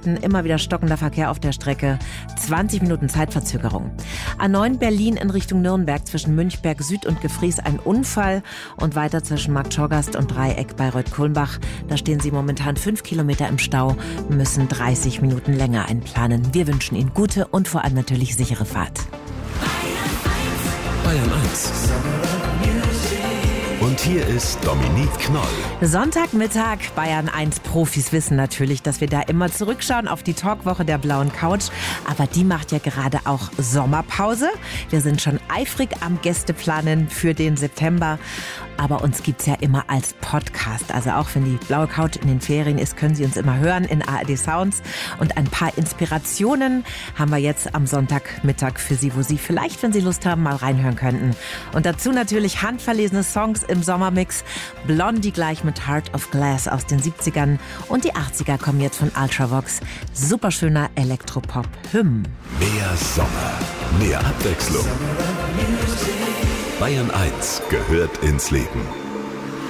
Minuten, immer wieder stockender Verkehr auf der Strecke, 20 Minuten Zeitverzögerung. A9 Berlin in Richtung Nürnberg zwischen Münchberg Süd und Gefries ein Unfall und weiter zwischen Marktschorgast und Dreieck Bayreuth-Kulmbach. Da stehen Sie momentan 5 Kilometer im Stau, müssen 30 Minuten länger einplanen. Wir wünschen Ihnen gute und vor allem natürlich sichere Fahrt. Bayern 1. Und hier ist Dominique Knoll. Sonntagmittag, Bayern 1 Profis wissen natürlich, dass wir da immer zurückschauen auf die Talkwoche der blauen Couch. Aber die macht ja gerade auch Sommerpause. Wir sind schon eifrig am Gästeplanen für den September. Aber uns gibt's ja immer als Podcast. Also auch wenn die blaue Couch in den Ferien ist, können Sie uns immer hören in ARD Sounds. Und ein paar Inspirationen haben wir jetzt am Sonntagmittag für Sie, wo Sie vielleicht, wenn Sie Lust haben, mal reinhören könnten. Und dazu natürlich handverlesene Songs im Sommermix. Blondie gleich mit Heart of Glass aus den 70ern. Und die 80er kommen jetzt von Ultravox. Superschöner Elektropop-Hymn. Mehr Sommer, mehr Abwechslung. Bayern 1 gehört ins Leben.